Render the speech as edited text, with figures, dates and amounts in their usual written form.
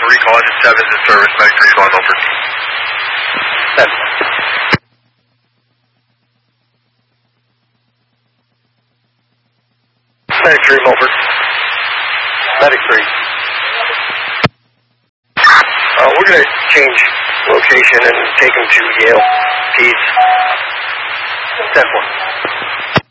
recall engine 7 is in service. Medic 3 is on over. 7. Medic 3, Mulford. Medic 3. We're going to change location and take him to Yale. Peds. 10-4.